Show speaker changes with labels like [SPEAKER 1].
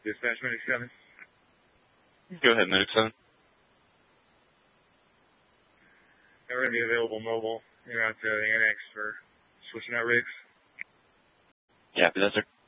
[SPEAKER 1] Dispatch Medic 7.
[SPEAKER 2] Go ahead, Medic 7.
[SPEAKER 1] We're going to be available mobile. You're out to the annex for switching out rigs.
[SPEAKER 2] Yeah, that's sir.